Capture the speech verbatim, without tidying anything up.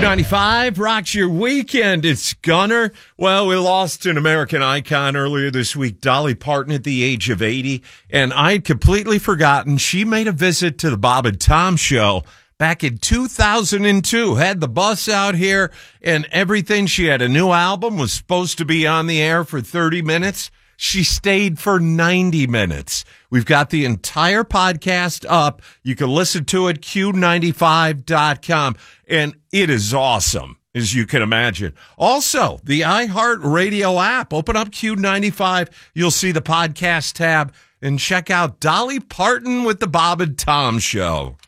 ninety-five rocks your weekend. It's Gunner. Well, we lost an American icon earlier this week, Dolly Parton, at the age of eighty. And I'd completely forgotten she made a visit to the Bob and Tom Show back in two thousand two. Had the bus out here and everything. She had a new album, was supposed to be on the air for thirty minutes. She stayed for ninety minutes. We've got the entire podcast up. You can listen to it, Q ninety-five dot com. And it is awesome, as you can imagine. Also, the iHeartRadio app. Open up Q ninety-five. You'll see the podcast tab. And check out Dolly Parton with the Bob and Tom Show.